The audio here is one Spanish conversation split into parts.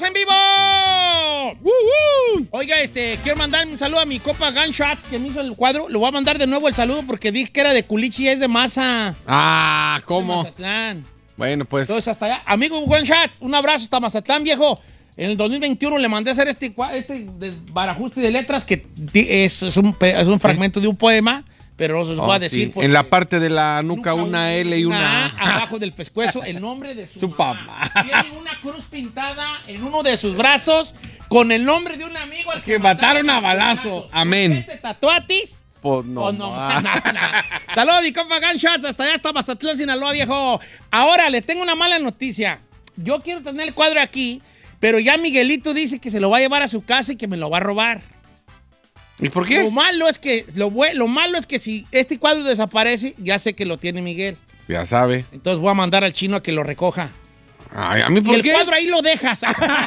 ¡Estamos en vivo! Oiga, quiero mandar un saludo a mi copa Gunshot, que me hizo el cuadro. Le voy a mandar de nuevo el saludo porque dije que era de Culichi y es de Masa. Ah, ¿cómo? De Mazatlán. Bueno, pues. Entonces, hasta allá. Amigo Gunshot, un abrazo hasta Mazatlán, viejo. En el 2021 le mandé a hacer este barajuste de letras que es un fragmento de un poema. Pero no se los voy a decir. Sí. En la parte de la nuca una L y una A. Abajo del pescuezo, el nombre de su papá. Tiene una cruz pintada en uno de sus brazos con el nombre de un amigo al que mataron a balazo. Amén. ¿Te tatuatis? Pues no. Pues no. Saludos, mi compa Gunshots. Hasta allá está Mazatlán, Sinaloa, viejo. Ahora, le tengo una mala noticia. Yo quiero tener el cuadro aquí, pero ya Miguelito dice que se lo va a llevar a su casa y que me lo va a robar. ¿Y por qué? Lo malo es que si este cuadro desaparece, ya sé que lo tiene Miguel. Ya sabe. Entonces voy a mandar al chino a que lo recoja. Ay, ¿a mí por y qué? el cuadro ahí lo dejas.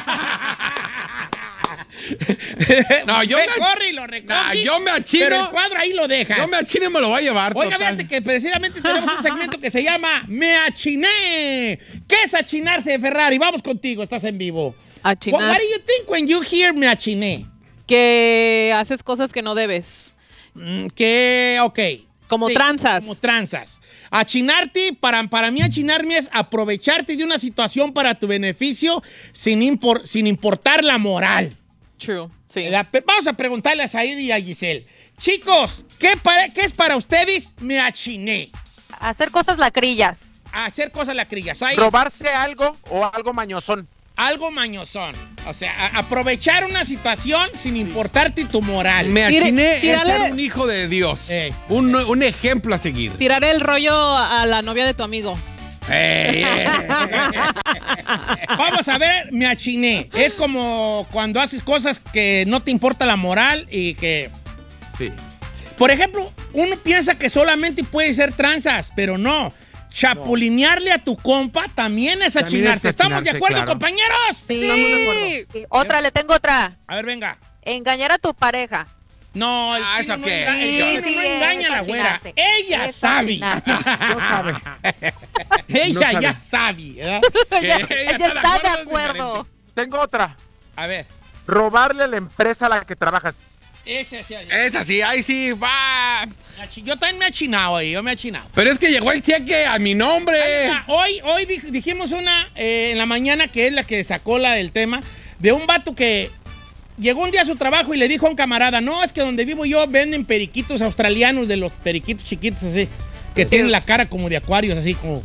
No, yo corre y lo recoge. No, yo me achino. Pero el cuadro ahí lo dejas. Yo me achino y me lo voy a llevar. Oiga, fíjate que precisamente tenemos un segmento que se llama Me Achiné. ¿Qué es achinarse, Ferrari? Vamos contigo, estás en vivo. Achinar. What do you think when you hear Me Achiné? Que haces cosas que no debes. Ok. Como tranzas. Como tranzas. Achinarte, para mí achinarme es aprovecharte de una situación para tu beneficio sin importar la moral. True, sí. Vamos a preguntarle a Said y a Giselle. Chicos, ¿qué es para ustedes Me Achiné? Hacer cosas lacrillas. Hacer cosas lacrillas. Robarse algo o algo mañosón. Algo mañosón. O sea, aprovechar una situación sin importarte tu moral. Me achiné es ser un hijo de Dios. Un ejemplo a seguir. Tirar el rollo a la novia de tu amigo. Vamos a ver, me achiné. Es como cuando haces cosas que no te importa la moral y que... Sí. Por ejemplo, uno piensa que solamente puede ser tranzas, pero no. Chapulinearle a tu compa también es achinarse. ¿Estamos de acuerdo, claro, compañeros? Sí. Estamos de acuerdo. Sí. Otra, le tengo otra. A ver, venga. Engañar a tu pareja. No, ¿eso qué? El chino no engaña a la güera. Ella sabe. No sabe. Ella No ya sabe. sabe. ¿verdad? Ella está de acuerdo. Tengo otra. A ver. Robarle a la empresa a la que trabajas. Esta sí, ahí sí, va. Yo también me he achinado ahí, yo me he achinado. Pero es que llegó el cheque a mi nombre. Hoy dijimos una en la mañana, que es la que sacó el tema, de un vato que llegó un día a su trabajo y le dijo a un camarada, no, es que donde vivo yo venden periquitos australianos, de los periquitos chiquitos así, que tienen la cara como de acuarios, así como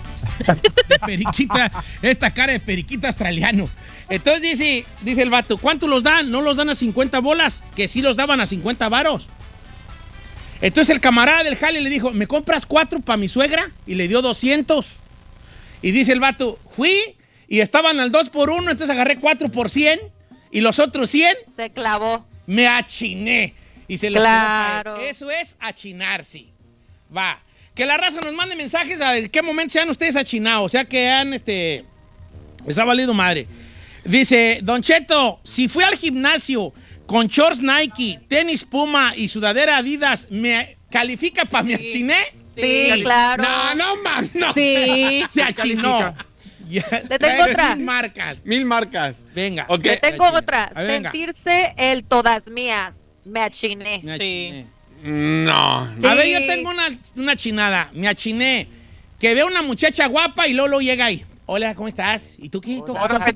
de periquita, esta cara de periquito australiano. Entonces dice el vato, ¿cuánto los dan? No los dan a 50 bolas, que sí los daban a 50 varos. Entonces el camarada del jale le dijo, ¿me compras 4 para mi suegra? Y le dio 200. Y dice el vato, fui y estaban al 2 por 1, entonces agarré 4 por 100 y los otros 100 Se clavó. me achiné. Y se lo Claro. quiero caer. Eso es achinarse. Va. Que la raza nos mande mensajes a qué momento sean ustedes achinados. O sea, que han, les ha valido madre. Dice, Don Cheto, si fui al gimnasio con shorts Nike, tenis Puma y sudadera Adidas, ¿me califica para mi achiné? Sí, claro. No, man, no. Sí. Se achinó. Le tengo otra. 1000 marcas. 1000 marcas. Venga. Ok. Le tengo otra. A ver, venga. Sentirse el todas mías. Me achiné. Me achiné. No. Sí. A ver, yo tengo una chinada. Me achiné. Que veo una muchacha guapa y Lolo llega ahí. Hola, ¿cómo estás? ¿Y tú qué?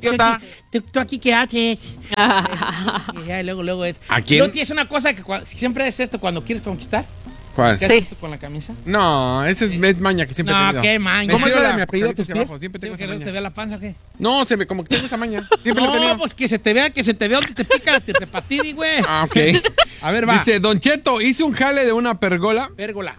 ¿Tú aquí qué haces? Y ya, luego es. ¿A quién? ¿No tienes una cosa que siempre es esto cuando quieres conquistar? ¿Cuál? ¿Qué Sí. haces esto con la camisa? No, esa es maña que siempre he No, tenido. qué maña. ¿Cómo es Mesero lo de la mi apellido, carita hacia tus abajo, siempre tengo ¿Que esa no te maña. vea la panza o qué? No, como que tengo esa maña. Siempre lo he No, tenido. pues que se te vea donde te pica, te patiri, güey. Ah, ok. A ver, va. Dice, Don Cheto, hice un jale de una pergola. Pérgola.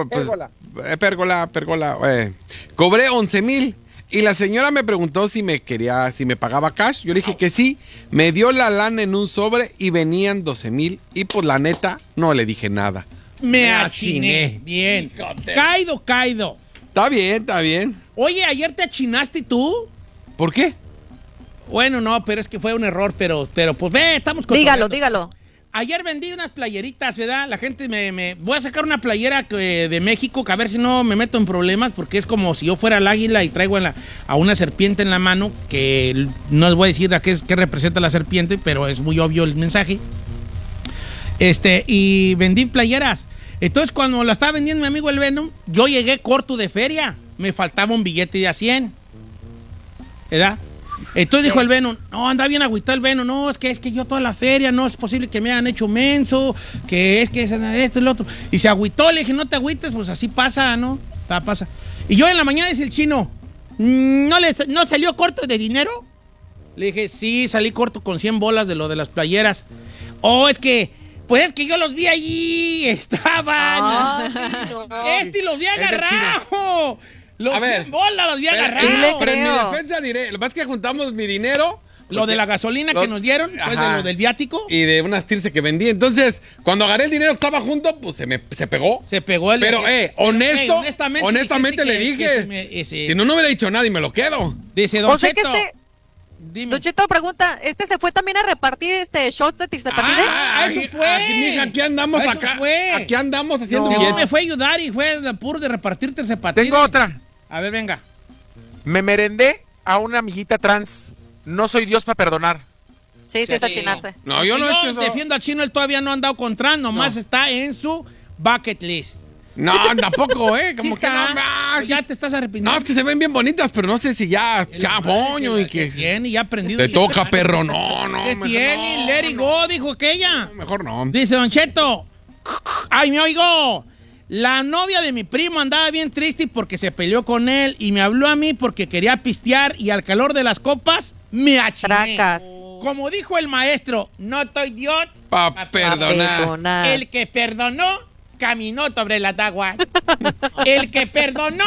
Pérgola. Cobré 11,000 y la señora me preguntó si me pagaba cash. Yo le dije que sí. Me dio la lana en un sobre y venían 12,000 y pues la neta no le dije nada. Me achiné. Bien. Caído. Está bien. Oye, ¿ayer te achinaste tú? ¿Por qué? Bueno, no, pero es que fue un error, pero pues ve, estamos con... Dígalo. ayer vendí unas playeritas, ¿verdad? La gente me voy a sacar una playera de México, que a ver si no me meto en problemas, porque es como si yo fuera el águila y traigo a una serpiente en la mano, que no les voy a decir a qué representa la serpiente, pero es muy obvio el mensaje. Y vendí playeras. Entonces, cuando la estaba vendiendo mi amigo el Venom, yo llegué corto de feria. Me faltaba un billete de a 100. ¿Verdad? Entonces dijo el Venom, no, anda bien agüitado el Venom, no, es que yo toda la feria, no es posible que me hayan hecho menso, que es esto y lo otro. Y se agüitó, le dije, no te agüites, pues así pasa, ¿no? Pasa. Y yo en la mañana dice el chino, ¿no salió corto de dinero? Le dije, sí, salí corto con 100 bolas de lo de las playeras. Oh, pues es que yo los vi allí, estaban. Ay, no. Y los vi agarrado. Los A ver, 100 bolas los vi agarrado. Sí le Pero en mi creo. defensa diré, lo que pasa es que juntamos mi dinero. Lo de la gasolina que nos dieron, pues de Ajá. lo del viático. Y de unas tirse que vendí. Entonces, cuando agarré el dinero que estaba junto, pues se pegó. Se pegó el... Pero, honestamente le que dije. Si no hubiera dicho nada y me lo quedo. Dice, Don O sea que Cheto, este, dime. Don Cheto pregunta, ¿se fue también a repartir shots de Tirzapatide? Eso fue. Mija, aquí andamos Eso acá. fue. Aquí andamos haciendo No, billetes. me fue a ayudar y fue de puro de repartir tercepatines. Tengo otra. A ver, venga. Me merendé a una amiguita trans. No soy Dios para perdonar. Sí, es achinarse. No, yo no he hecho eso. Defiendo al chino, él todavía no ha andado con trans, nomás está en su bucket list. No, tampoco, Como Sí que está. no. Ya te estás arrepintiendo. No, es que se ven bien bonitas, pero no sé si ya chapoño y que tiene, ya aprendido. te toca, perro. No. ¿Qué mejor tiene? no, Let it go, dijo aquella. Mejor no. Dice Don Cheto, ay, me oigo. La novia de mi primo andaba bien triste porque se peleó con él y me habló a mí porque quería pistear y al calor de las copas me achiné. Tracas. Como dijo el maestro, no estoy Dios Pa' perdonar. Perdonar. El que perdonó caminó sobre las aguas. El que perdonó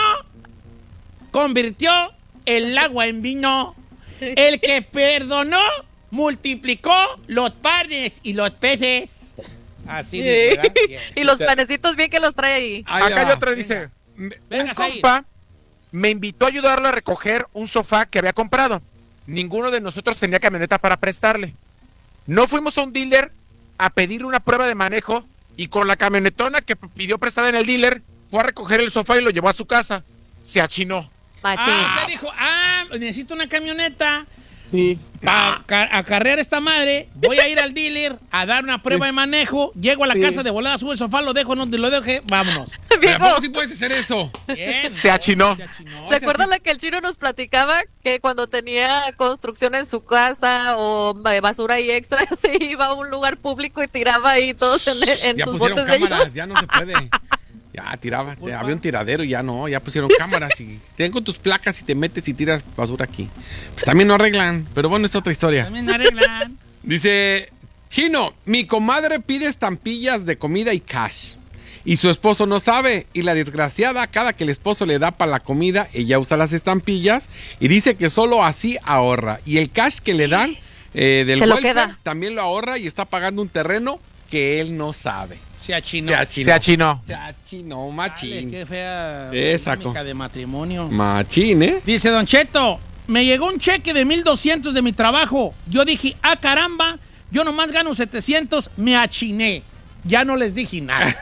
convirtió el agua en vino. El que perdonó multiplicó los panes y los peces. Así dice, ¿verdad? Bien. Y los panecitos bien que los trae ahí. Ahí Acá hay va. otra, dice. Venga, Un Said. compa me invitó a ayudarlo a recoger un sofá que había comprado. Ninguno de nosotros tenía camioneta para prestarle. No fuimos a un dealer a pedir una prueba de manejo y con la camionetona que pidió prestada en el dealer fue a recoger el sofá y lo llevó a su casa. Se achinó. Machín. Se dijo, necesito una camioneta Sí. para acarrear esta madre. Voy a ir al dealer a dar una prueba de manejo. Llego a la Sí. casa de volada, subo el sofá, lo dejo donde lo deje, vámonos. Pero ¿a Viejo, poco sí puedes hacer eso? Bien. Se achinó. ¿se acuerdan la que el chino nos platicaba? Que cuando tenía construcción en su casa o basura y extra, se iba a un lugar público y tiraba ahí todos en Ya sus pusieron botes de cámaras, ellos. ya no se puede. Ya tiraba, había un tiradero y ya no, ya pusieron cámaras y tengo tus placas y te metes y tiras basura aquí. Pues también no arreglan, pero bueno, es otra historia. También arreglan. Dice, Chino, mi comadre pide estampillas de comida y cash. Y su esposo no sabe. Y la desgraciada, cada que el esposo le da para la comida, ella usa las estampillas y dice que solo así ahorra. Y el cash que le dan del Se lo welfare queda. también lo ahorra y está pagando un terreno que él no sabe. Se achinó. Se achinó. Se achinó. Se achinó, Dale, machín. qué fea Esa dinámica de matrimonio. Machín, ¿eh? Dice Don Cheto, me llegó un cheque de 1,200 de mi trabajo. Yo dije, caramba, yo nomás gano 700, me achiné. Ya no les dije nada.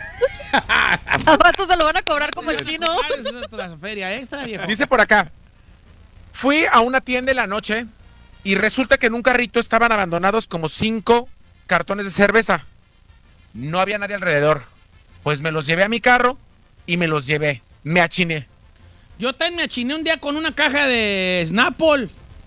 Al rato se lo van a cobrar como el chino. Es otra feria extra, viejo. Dice por acá. Fui a una tienda en la noche y resulta que en un carrito estaban abandonados como 5 cartones de cerveza. No había nadie alrededor. Pues me los llevé a mi carro y me los llevé. Me achiné. Yo también me achiné un día con una caja de Snapple.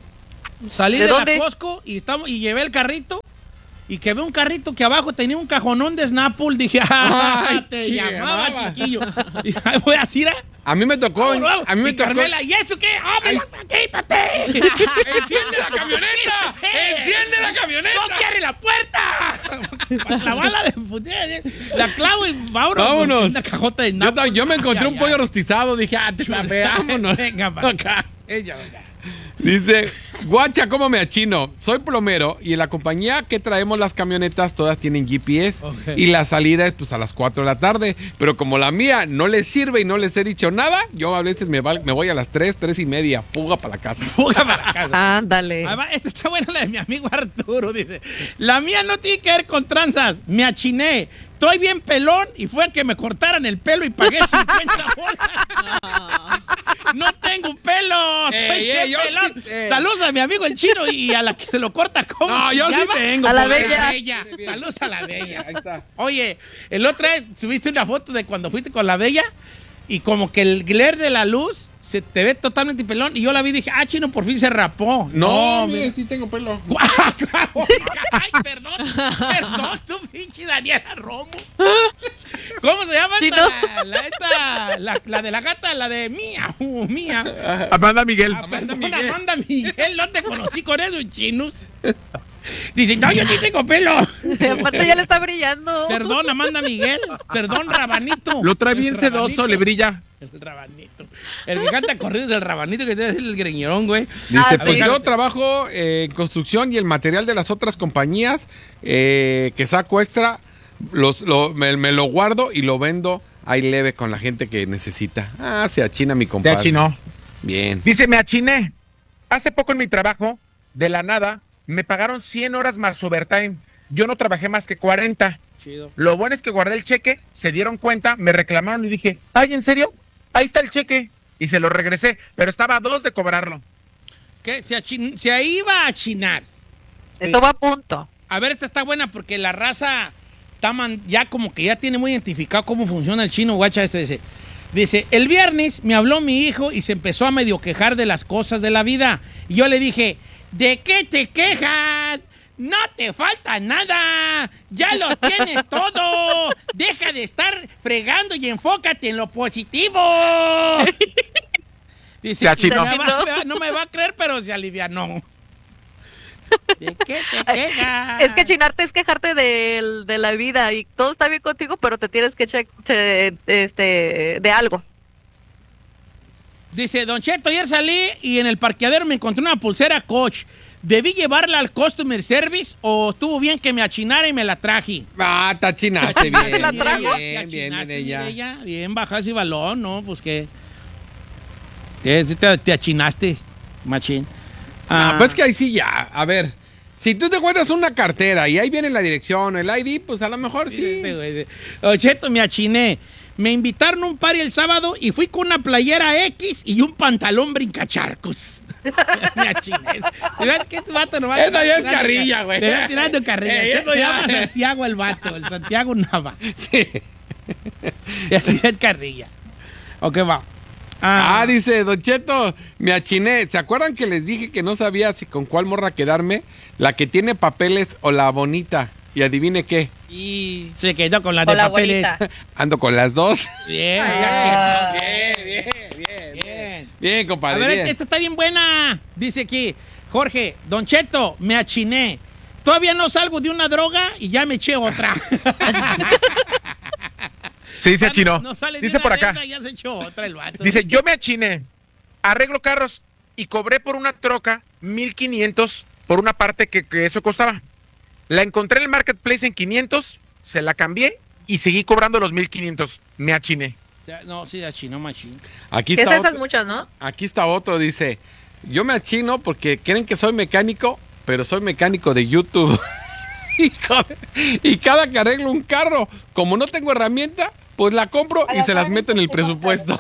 Salí ¿De de dónde? la Costco y llevé el carrito. Y que ve un carrito que abajo tenía un cajonón de Snapple. Dije, Ay, te sí, llamaba, llamaba. chiquillo. Y ahí voy a decir, A mí me tocó, a mí me y tocó. Carmela, ¿y eso qué? Ay. ¡Quítate! ¡Enciende la camioneta! ¡Enciende la camioneta! ¡No cierre la puerta! Para clavarla de putea, la clavo y Vámonos. Una cajota de Yo, Snapple. yo me encontré Ya, un ya. pollo rostizado, dije, te la vámonos. Venga, va. Acá. Ella, venga. Dice, guacha, ¿cómo me achino? Soy plomero y en la compañía que traemos las camionetas todas tienen GPS y la salida es pues a las 4 de la tarde. Pero como la mía no les sirve y no les he dicho nada, yo a veces me voy a las 3:30, fuga para la casa. Fuga para la casa. Ándale. Además, esta está buena la de mi amigo Arturo, dice. La mía no tiene que ver con tranzas. Me achiné. Estoy bien pelón y fue a que me cortaran el pelo y pagué 50 bolas. No tengo un pelo. Estoy bien yo pelón. sí Saludos a mi amigo el chino y a la que se lo corta. ¿Cómo No, se yo sí llama? tengo. A la pobre. bella. Saludos a la bella. Ahí está. Oye, el otro día subiste una foto de cuando fuiste con la bella y como que el glare de la luz se te ve totalmente pelón y yo la vi y dije, chino por fin se rapó. No, mira. mire, sí tengo pelo. Ay, perdón, tú pinche Daniela Romo. ¿Cómo se llama Chino. la de la gata, la de Mía? Amanda Miguel. Amanda Miguel, no te conocí con esos chinos. Dicen, no, yo sí tengo pelo. Aparte ya le está brillando. Perdón, Amanda Miguel. Perdón, Rabanito. Lo trae bien El sedoso, Rabanito. le brilla. El Rabanito. El que canta corridos del Rabanito que te hace el greñerón, güey. Dice, pues sí. yo trabajo en construcción y el material de las otras compañías que saco extra, me lo guardo y lo vendo ahí leve con la gente que necesita. Se achina mi Te compadre. achinó. Bien. Dice, me achiné. Hace poco en mi trabajo, de la nada, me pagaron 100 horas más overtime. Yo no trabajé más que 40. Chido. Lo bueno es que guardé el cheque, se dieron cuenta, me reclamaron y dije, ay, ¿en serio? Ahí está el cheque. Y se lo regresé, pero estaba a 2 de cobrarlo. ¿Qué? Se iba a achinar. Estuvo a punto. A ver, esta está buena porque la raza está ya como que ya tiene muy identificado cómo funciona el chino, guacha. Dice, el viernes me habló mi hijo y se empezó a medio quejar de las cosas de la vida. Y yo le dije, ¿de qué te quejas? No te falta nada. Ya lo tienes todo. Deja de estar fregando y enfócate en lo positivo. Dice, Se achinó. no me va a creer, pero se alivianó. ¿De qué te quejas? Es que chinarte es quejarte de la vida y todo está bien contigo, pero te tienes que de algo. Dice, Don Cheto, ayer salí y en el parqueadero me encontré una pulsera Coach. ¿Debí llevarla al Customer Service o estuvo bien que me achinara y me la traje? Te achinaste bien. ¿Se la trajo? Bien, ella. Bien, bajas y balón, ¿no? Pues que... Te achinaste, machín. Pues que ahí sí ya. A ver, si tú te encuentras una cartera y ahí viene la dirección o el ID, pues a lo mejor sí. Don Cheto, me achiné. Me invitaron a un party el sábado y fui con una playera X y un pantalón brincacharcos. Me achiné. Si ves que este vato no va Esa ya es carrilla, güey. Te va tirando carrilla. Eso Se ya. llama Santiago el vato, el Santiago Nava. Sí. Y así es carrilla. Ok, va. Dice, Don Cheto, me achiné. ¿Se acuerdan que les dije que no sabía si con cuál morra quedarme? ¿La que tiene papeles o la bonita? Y adivine qué. Y se quedó con la de Con la papeles. abuelita. Ando con las dos. Bien, bien. Bien, A compadre. ver, bien. esta está bien buena. Dice aquí, Jorge, Don Cheto, me achiné. Todavía no salgo de una droga y ya me eché otra. Sí, se achinó. No sale de Dice una por acá. deuda y ya se echó otra el vato. Dice, yo me achiné, arreglo carros y cobré por una troca 1,500 por una parte que eso costaba. La encontré en el marketplace en 500, se la cambié y seguí cobrando los 1,500. Me achiné. No, sí, achinó machín. Aquí Es está esas otro. muchas, ¿no? Aquí está otro, dice, yo me achino porque creen que soy mecánico, pero soy mecánico de YouTube. Y cada que arreglo un carro, como no tengo herramienta, pues la compro y se las meto en el presupuesto.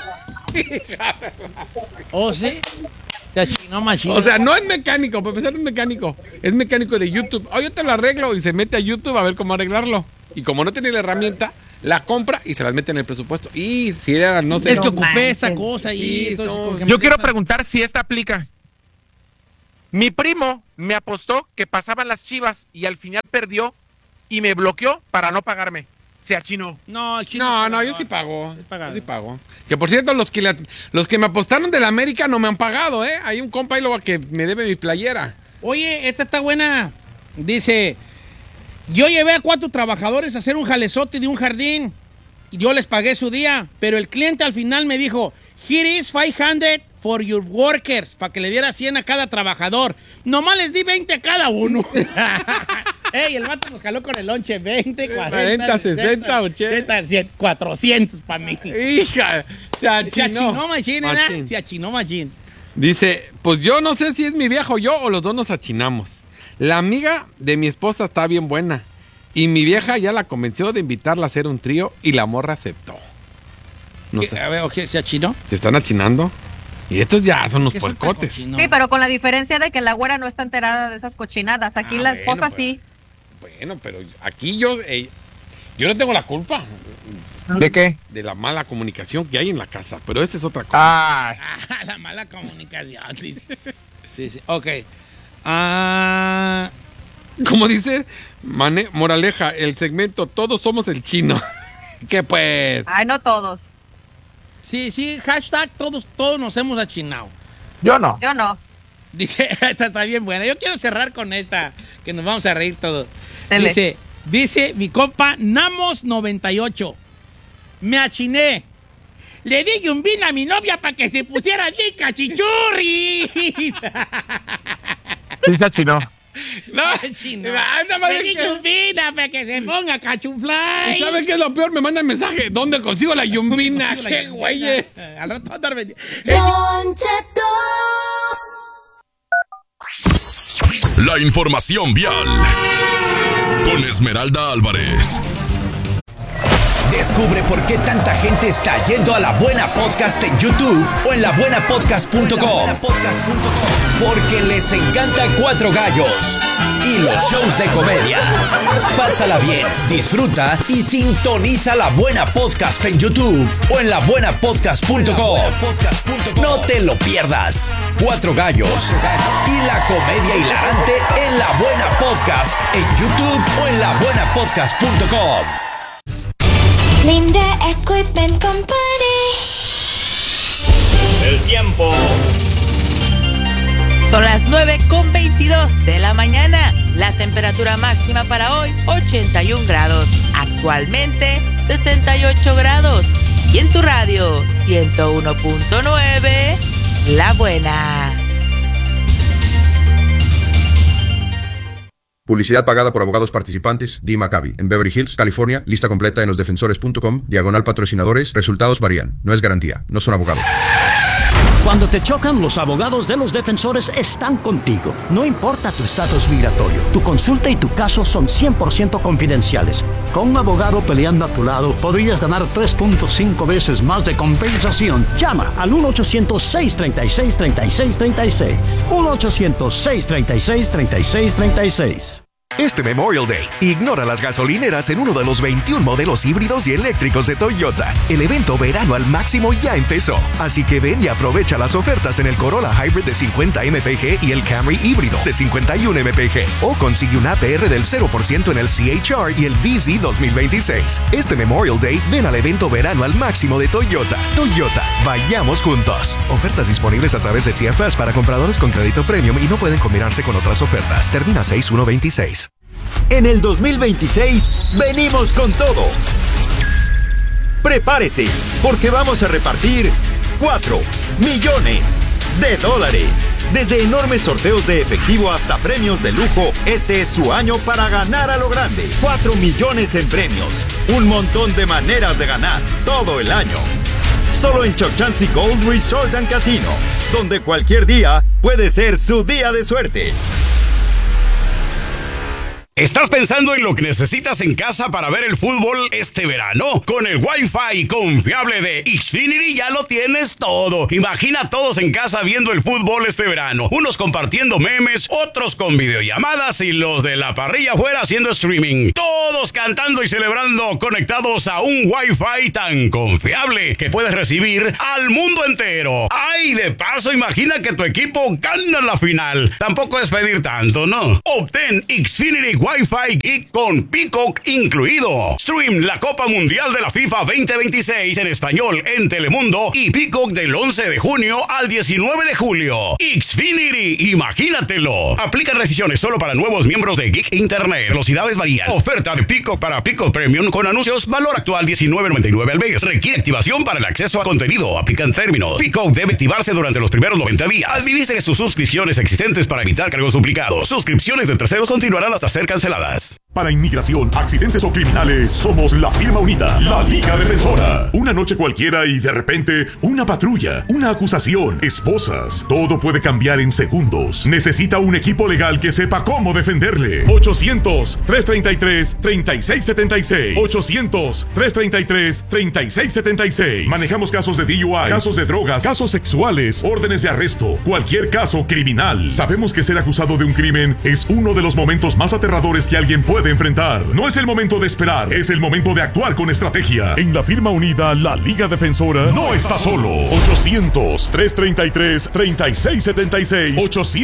¿Oh, sí? Se achinó machín. O sea, no es mecánico, para empezar no es mecánico. Es mecánico de YouTube. Yo te lo arreglo y se mete a YouTube a ver cómo arreglarlo. Y como no tiene la herramienta, la compra y se las mete en el presupuesto. Y si era, no sé. es que no, ocupé esta cosa y Sí, entonces, no. porque me Yo quiero deja- preguntar si esta aplica. Mi primo me apostó que pasaban las Chivas y al final perdió y me bloqueó para no pagarme. Se achinó. No, el chino. No, yo sí pago. Es pagador. Yo sí pago. Que por cierto, los que me apostaron de la América no me han pagado, ¿eh? Hay un compa ahí luego que me debe mi playera. Oye, esta está buena. Dice, yo llevé a 4 trabajadores a hacer un jalezote de un jardín y yo les pagué su día, pero el cliente al final me dijo, here is $500 for your workers, para que le diera 100 a cada trabajador. Nomás les di 20 a cada uno. Ey, el vato nos jaló con el lonche, 20, 40, 60, 80. 100, 400 para mí. Hija, se achinó. Machine, ¿verdad? Se achinó machine. Dice, pues yo no sé si es mi vieja o yo o los dos nos achinamos. La amiga de mi esposa está bien buena y mi vieja ya la convenció de invitarla a hacer un trío y la morra aceptó. No sé. A ver, ¿se achinó? ¿Se están achinando? Y estos ya son unos ¿Qué son puercotes. tan cochinos? Sí, pero con la diferencia de que la güera no está enterada de esas cochinadas. Aquí la esposa bueno, sí. Bueno, pero aquí yo no tengo la culpa ¿De qué? de la mala comunicación que hay en la casa, pero esa es otra cosa. Ah, La mala comunicación, dice. Dice, ok. Como dice moraleja, el segmento Todos somos el chino. Que pues. Ay, no todos. Sí, hashtag todos nos hemos achinado. yo no. Yo no. Dice, esta está bien buena. Yo quiero cerrar con esta, que nos vamos a reír todos. Dele. Dice mi compa Namos98. Me achiné. Le di yumbín a mi novia para que se pusiera bien cachichurri. Sí se achinó. No, Chino. anda, madre, Le di que- yumbina para que se ponga cachuflay. ¿Y saben qué es lo peor? Me mandan mensaje. ¿Dónde consigo la yumbina? ¡Qué güeyes! Al rato andar vendiendo. Don Cheto. La información vial. Con Esmeralda Álvarez. Descubre por qué tanta gente está yendo a La Buena Podcast en YouTube o en labuenapodcast.com. Porque les encanta Cuatro Gallos y los shows de comedia. Pásala bien, disfruta y sintoniza La Buena Podcast en YouTube o en labuenapodcast.com. No te lo pierdas. Cuatro Gallos y la comedia hilarante en La Buena Podcast en YouTube o en labuenapodcast.com. Linde Equipment Company. El tiempo. Son las 9:22 de la mañana. La temperatura máxima para hoy, 81 grados. Actualmente, 68 grados. Y en tu radio, 101.9, La Buena. Publicidad pagada por abogados participantes. Dee Maccabi, en Beverly Hills, California. Lista completa en losdefensores.com. Diagonal patrocinadores. Resultados varían. No es garantía. No son abogados. Cuando te chocan, los abogados de los defensores están contigo. No importa tu estatus migratorio, tu consulta y tu caso son 100% confidenciales. Con un abogado peleando a tu lado, podrías ganar 3.5 veces más de compensación. Llama al 1-800-636-3636. 1-800-636-3636. Este Memorial Day, ignora las gasolineras en uno de los 21 modelos híbridos y eléctricos de Toyota. El evento verano al máximo ya empezó, así que ven y aprovecha las ofertas en el Corolla Hybrid de 50 mpg y el Camry híbrido de 51 mpg. O consigue un APR del 0% en el CHR y el BZ 2026. Este Memorial Day, ven al evento verano al máximo de Toyota. Toyota, vayamos juntos. Ofertas disponibles a través de CFS para compradores con crédito premium y no pueden combinarse con otras ofertas. Termina 6/1/26. En el 2026 venimos con todo. Prepárese, porque vamos a repartir 4 millones de dólares. Desde enormes sorteos de efectivo hasta premios de lujo, este es su año para ganar a lo grande. 4 millones en premios. Un montón de maneras de ganar todo el año. Solo en Choctansy Gold Resort and Casino, donde cualquier día puede ser su día de suerte. ¿Estás pensando en lo que necesitas en casa para ver el fútbol este verano? Con el Wi-Fi confiable de Xfinity ya lo tienes todo. Imagina a todos en casa viendo el fútbol este verano. Unos compartiendo memes, otros con videollamadas y los de la parrilla afuera haciendo streaming. Todos cantando y celebrando conectados a un Wi-Fi tan confiable que puedes recibir al mundo entero. ¡Ay, de paso, imagina que tu equipo gana la final! Tampoco es pedir tanto, ¿no? Obtén Xfinity Wi-Fi Geek con Peacock incluido. Stream la Copa Mundial de la FIFA 2026 en español en Telemundo y Peacock del 11 de junio al 19 de julio. Xfinity, imagínatelo. Aplica restricciones solo para nuevos miembros de Geek Internet. Velocidades varían. Oferta de Peacock para Peacock Premium con anuncios. Valor actual $19.99 al mes. Requiere activación para el acceso a contenido. Aplican términos. Peacock debe activarse durante los primeros 90 días. Administre sus suscripciones existentes para evitar cargos duplicados. Suscripciones de terceros continuarán hasta ser canceladas. Para inmigración, accidentes o criminales, somos la firma unida, la Liga Defensora. Una noche cualquiera y de repente, una patrulla, una acusación, esposas. Todo puede cambiar en segundos. Necesita un equipo legal que sepa cómo defenderle. 800-333-3676. 800-333-3676. Manejamos casos de DUI, casos de drogas, casos sexuales, órdenes de arresto, cualquier caso criminal. Sabemos que ser acusado de un crimen es uno de los momentos más aterradores que alguien puede enfrentar. No es el momento de esperar, es el momento de actuar con estrategia. En la firma unida, la Liga Defensora no está solo. 800-333-3676.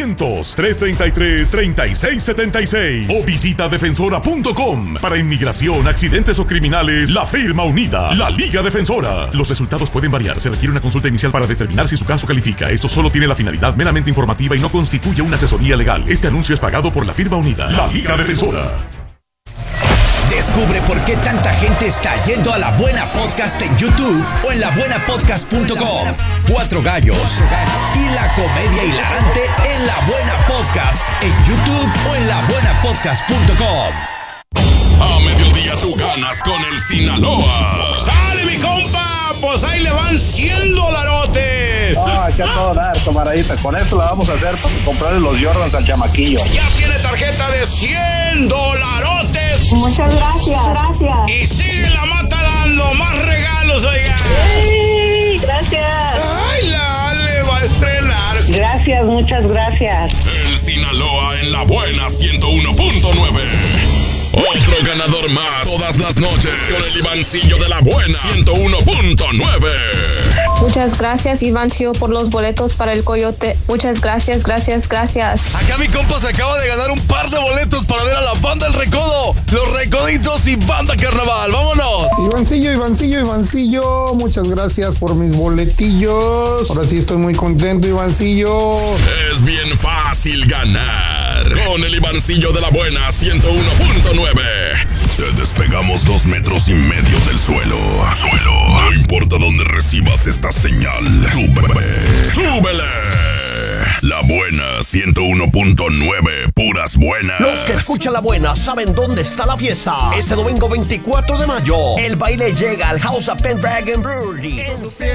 800-333-3676. O visita defensora.com. Para inmigración, accidentes o criminales, la firma unida, la Liga Defensora. Los resultados pueden variar. Se requiere una consulta inicial para determinar si su caso califica. Esto solo tiene la finalidad meramente informativa y no constituye una asesoría legal. Este anuncio es pagado por la firma unida, la Liga Defensora. Descubre por qué tanta gente está yendo a La Buena Podcast en YouTube o en labuenapodcast.com. Cuatro gallos y la comedia hilarante en La Buena Podcast en YouTube o en labuenapodcast.com. A mediodía tú ganas con el Sinaloa. ¡Sale, mi compa! Pues ahí le van $100. Que a todo dar, camaradita. Con esto la vamos a hacer para comprarle los Jordans al chamaquillo. Ya tiene tarjeta de $100. Muchas gracias. Y sigue la mata dando más regalos, oiga. ¡Sí! Gracias. Ay, la Ale va a estrenar. Gracias, muchas gracias. El Sinaloa en La Buena 101.9. Otro ganador más todas las noches con el Ivancillo de La Buena 101.9. Muchas gracias, Ivancillo, por los boletos para el Coyote. Muchas gracias. Acá mi compa se acaba de ganar un par de boletos para ver a la Banda El Recodo, Los Recoditos y Banda Carnaval. ¡Vámonos! Ivancillo, muchas gracias por mis boletillos. Ahora sí estoy muy contento, Ivancillo. Es bien fácil ganar con el Ivancillo de La Buena 101.9. Te despegamos 2,5 metros del suelo. No importa dónde recibas esta señal, ¡súbele! La Buena 101.9, puras buenas. Los que escuchan La Buena saben dónde está la fiesta. Este domingo 24 de mayo, el baile llega al House of Pendragon Brewery.